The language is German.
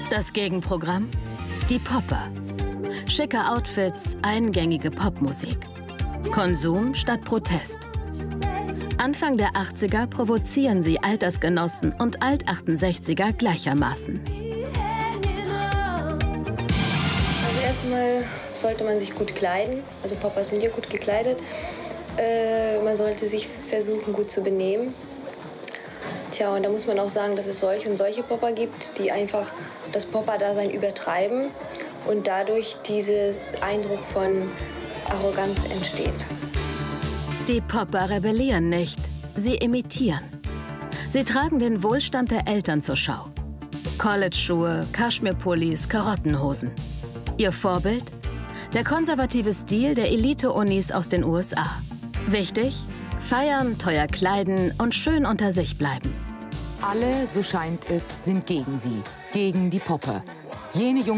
Das Gegenprogramm? Die Popper. Schicke Outfits, eingängige Popmusik. Konsum statt Protest. Anfang der 80er provozieren sie Altersgenossen und Alt-68er gleichermaßen. Also erstmal sollte man sich gut kleiden. Also Popper sind ja gut gekleidet. Man sollte sich versuchen, gut zu benehmen. Tja, und da muss man auch sagen, dass es solche und solche Popper gibt, die einfach das Popper-Dasein übertreiben und dadurch dieser Eindruck von Arroganz entsteht. Die Popper rebellieren nicht, sie imitieren. Sie tragen den Wohlstand der Eltern zur Schau. College-Schuhe, Kaschmirpullis, Karottenhosen. Ihr Vorbild? Der konservative Stil der Elite-Unis aus den USA. Wichtig? Feiern, teuer kleiden und schön unter sich bleiben. Alle, so scheint es, sind gegen sie, gegen die Popper. Jene